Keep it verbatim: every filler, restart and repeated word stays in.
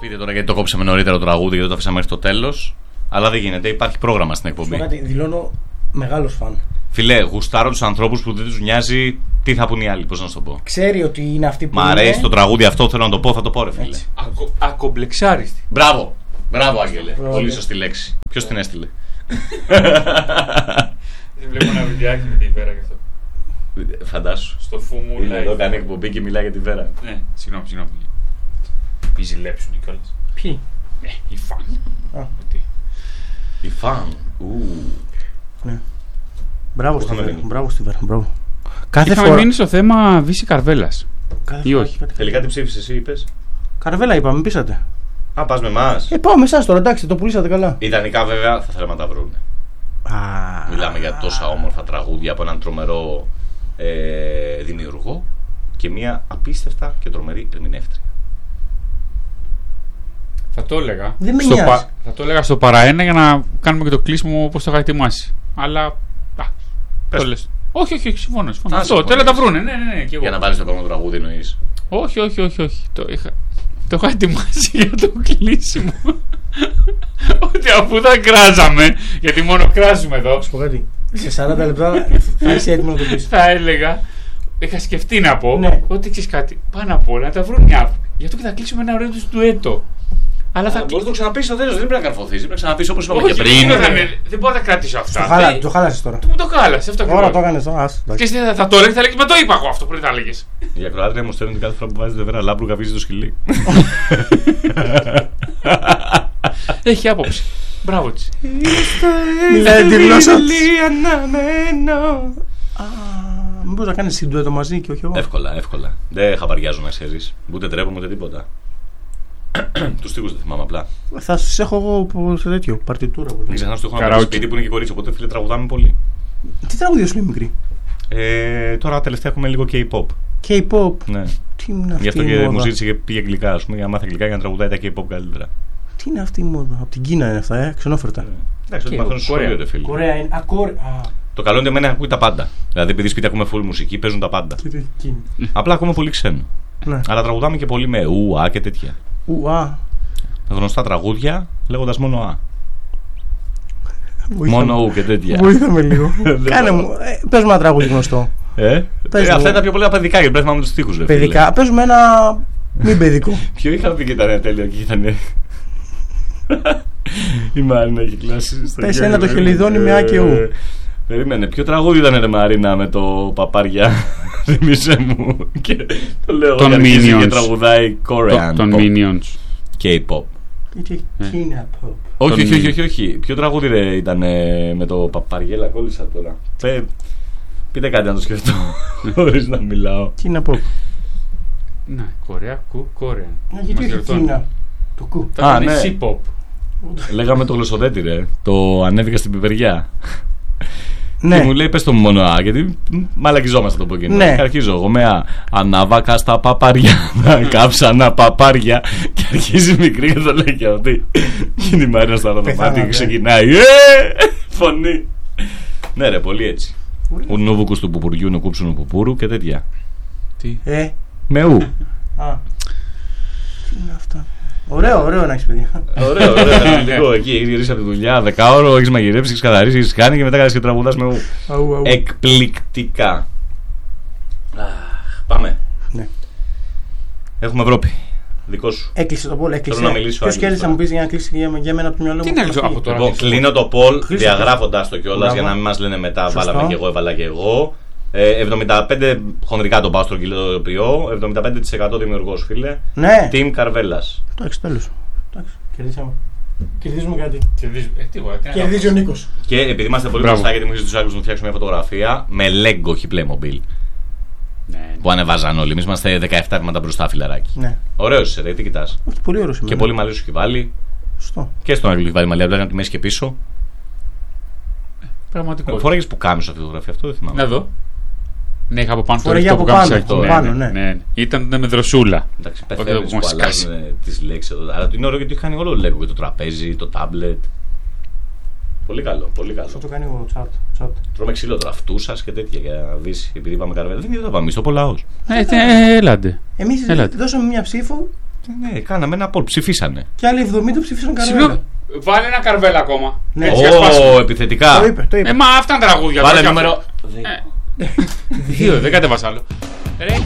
πείτε τώρα γιατί το κόψαμε νωρίτερα το τραγούδι, γιατί το αφήσαμε μέχρι το τέλος. Αλλά δεν γίνεται, υπάρχει πρόγραμμα στην εκπομπή. Κάτι, δηλώνω μεγάλος φαν. Φιλέ, γουστάρω τους ανθρώπους που δεν τους νοιάζει τι θα πουν οι άλλοι, πώς να σου το πω. Ξέρει ότι είναι αυτοί που. Μ' αρέσει είναι... το τραγούδι αυτό, θέλω να το πω, θα το πω, ρε φίλε. Ακο, ακομπλεξάριστη. Μπράβο, μπράβο, Άγγελε. Πολύ σωστή λέξη. Ποιος την έστειλε? Δεν βλέπω ένα βιντεάκι με τη Βέρα γι' αυτό. Φαντάσου. Στο φούμου. Είναι εδώ, κάνει εκπομπή και μιλάει για τη Βέρα. Ναι, συγγνώμη, συγγνώμη. Μη ζηλέψουν κιόλας. Ποιοι? Ε, οι φαν. Α. Οι φαν. Ου. Ναι. Μπράβο στη Βέρα. Μπράβο στη Βέρα. Μπράβο. Κάθε Είχαμε φορά... μείνει στο θέμα Βύση Καρβέλας. Ή όχι? Τελικά τι ψήφισες εσύ, είπες? Καρβέλα είπαμε, πείσατε. Α, πας με εμάς. Ε, πάω με εσάς τώρα, εντάξει, το πουλήσατε καλά. Ιδανικά βέβαια θα θέλαμε να τα βρούνε. Α, Μιλάμε για τόσα όμορφα τραγούδια από έναν τρομερό ε, δημιουργό και μια απίστευτα και τρομερή ερμηνεύτρια. Θα το έλεγα. Δεν με στο νοιάζει. πα... Θα το έλεγα στο παραένα για να κάνουμε και το κλείσιμο όπως το είχα ετοιμάσει. Αλλά. Α, το λες. Όχι, όχι, όχι, συμφωνώ. συμφωνώ. Α, Αυτό, τέλα τα βρούνε. Ναι, ναι, ναι, και εγώ. Για να βάλεις το επόμενο τραγούδι εννοείς? Όχι, όχι, όχι, όχι. Το είχα, το είχα ετοιμάσει για το κλείσιμο. Ότι αφού θα κράζαμε, γιατί μόνο κράζουμε εδώ. Σου πω κάτι. Σε σαράντα λεπτά θα είσαι έτοιμο να το πεις. Θα έλεγα, είχα σκεφτεί να πω, ναι. ότι ξέρεις κάτι, πάνω απ' όλα να τα βρουν οι άνθρωποι. Γι' αυτό και θα κλείσουμε ένα ωραίο του ντουέτο. Αλλά θα... Μπορείς να το ξαναπείς στο τέλος, δεν πρέπει να καρφωθείς. Πρέπει να ξαναπείς όπως είπαμε Όχι, και πριν. Δεν, δεν, δεν μπορώ να τα κρατήσω αυτά. Το, χάλα, το χάλασες τώρα. Του μου το χάλασες, αυτό ακριβώς. Τώρα το έκανες τώρα. Και θα, θα το έλεγες, θα έλεγες, μα το είπα εγώ αυτό πριν τα έλεγες. Η ακροάτρια μου στέλνει κάθε φορά που βάζετε Βέρα Λάμπρου καβίζει το σκυλί. Έχει άποψη. Μπράβο της. Μιλάει τη γλώσσα της. Μήπως να κάνεις συντουέτο μαζί και όχι εγώ? Εύκολα, εύκολα. Δεν χαπαριάζω να ξέρεις. Ούτε τρέπομαι ούτε τίποτα. Τους στίχους δεν θυμάμαι απλά. Θα σας έχω εγώ σε τέτοιο παρτιτούρα. Δεν ξεχνάς ότι έχω ένα σπίτι που είναι και κορίτσι, οπότε φίλε τραγουδάμε πολύ. Τι τραγουδία σου λέει μικρή? Ε, τώρα τελευταία έχουμε λίγο K-pop. K-pop. Ναι. Τι είναι αυτή? Γι' αυτό η και μόδα? μου ζήτησε και πήγε αγγλικά, ας πούμε, για να μάθει αγγλικά για να τραγουδάει τα K-pop καλύτερα. Τι είναι αυτή η μόδα? Από την Κίνα είναι αυτά, ε, ξενόφερτα. Εντάξει, ότι μαθαίνω στο σχολείο, ρε φίλε. Κορέα είναι. Α, κορε... Α. Το καλό είναι εμένα ακούει τα πάντα. Δηλαδή, επειδή σπίτι ακούμε full μουσική, παίζουν τα πάντα. Απλά ακούμε πολύ ξένο. Ναι. Αλλά τραγουδάμε και πολύ με ου, α και τέτοια. Ου, α. Γνωστά τραγούδια λέγοντας μόνο α. Βοήθαμε. Μόνο ου και τέτοια. Βοήθαμε λίγο. Κάνε μου. Ε, παίζουμε ένα τραγούδι γνωστό. Ε, ε αυτά ήταν πιο πολύ παιδικά γιατί πρέπει να θυμάμαι τους στίχους. Παιδικά. Παίζουμε ένα μη παιδικό. Ποιο είχαμε πει και ήταν τέλειο και ήταν. Η Μαρίνα έχει κλάσει. Πες ένα το χελιδόνι με α και ου. Περίμενε, ποιο τραγούδι ήταν ρε Μαρίνα με το παπάρια? Θυμίσαι μου. Και το λέω εγώ γιατί και τραγουδάει Korean. Τον Minions. K-pop. Kina pop. Όχι, όχι, όχι, όχι, όχι. Ποιο τραγούδι ρε ήταν με το παπαριέλα, κόλλησα τώρα. Πε, πείτε κάτι να το σκεφτώ χωρίς να μιλάω. Kina pop. Ναι, Κορέα, κου, Κορέα. Γιατί όχι Kina? Το κου. Θα είναι C-pop. Λέγαμε το γλωσσοδέτη ρε. Το ανέβηκα στην πιπεριά. Ναι. Και μου λέει πες το μόνο α, γιατί μαλακιζόμαστε το πω και ναι. Και αρχίζω εγώ με α, ανάβακα στα παπάρια, κάψανα παπάρια. Και αρχίζει μικρή και το λέει και αυτή. Και η Μαρίνα στο άλλο δωμάτιο και ξεκινάει ε, φωνή. Ναι ρε, πολύ έτσι. Ο νόβουκος του πουπουριού, ο κούψουνο πουπουρού και τέτοια. Τι? Ε. Με ου. Α. Τι είναι αυτά? Ωραίο, ωραίο να έχεις παιδιά. Ωραίο, ωραίο. Εκεί έχεις γυρίσει από τη δουλειά, δεκάωρο, έχεις μαγειρέψει, έχεις καθαρίσει, έχεις κάνει και μετά κάνεις και τραγουδάς με ου. Εκπληκτικά. Πάμε. Ναι. Έχουμε Ευρώπη. Δικό σου. Έκλεισε το πόλ, έκλεισε. Θέλω να μιλήσω. Ποιος κέρδισε να μου πεις για να κλείσει για, για μένα από το μυαλό μου? Τι να κλείσω από τώρα? Λοιπόν, κλείνω το πόλ διαγράφοντας το κιόλας για να μην μας λένε μετά βάλαμε κι εγώ, έβαλα κι εγώ. εβδομήντα πέντε χονδρικά το πάω στο κιλοποιώ, εβδομήντα πέντε τοις εκατό δημιουργός φίλε. Ναι. Team Καρβέλας. Εντάξει, τέλος. Εντάξει, κερδίσαμε. Κερδίζουμε κάτι. Ε, Κερδίζει ο Νίκος. Και επειδή είμαστε πολύ μπροστά, γιατί μου είχε του άλλου να φτιάξουμε μια φωτογραφία με Lego, όχι Playmobil. Ναι. Που ανεβάζαν όλοι. Εμείς είμαστε δεκαεπτά βήματα μπροστά, φιλαράκι. Ναι. Ωραίος είσαι, ρε, τι κοιτάς? Όχι, πολύ ωραίο σήμερα. Και πολύ μαλλί σου έχει βάλει. Σωστό. Και στον Άγγλο έχει βάλει μαλλί, απλά να τη μέση και πίσω. Πραγματικό. Φοράγες που κάμισο αυτή τη φωτογραφία, αυτό δεν θυμάμαι. Να δω. Ναι, είχα από πάνω το ρεύμα που κάμισα. πάνω, ναι. ναι. Ήταν με δροσούλα. Εντάξει, πεθαίνεις που αλλάζουν τις λέξεις εδώ. Αλλά είναι ωραίο γιατί έχει κάνει όλο το Lego και το τραπέζι, το τάμπλετ. Πολύ καλό, πολύ καλό. Αυτό το κάνει ο τσάτ. Τρώμε ξύλο τώρα, αυτού σας και τέτοια για Βύση. Επειδή είπαμε Καρβέλα. Δεν είναι το πάμε, στο πολλαός. Ε, έλατε. Εμείς δώσαμε μια ψήφο Ναι, κάναμε ένα poll, ψηφίσανε. Και άλλοι εβδομήντα ψήφισαν Καρβέλα. Συγγνώμη, βάλε ένα Καρβέλα ακόμα. Ναι. Έτσι, ας σπάσουμε. Ω, επιθετικά. Το είπε, το είπε. Ε, μα αυτά είναι τραγούδια. Βάλε όχι νούμερο. αυτό. Ε, Δύο, δεν κατέβασα άλλο. Ρε,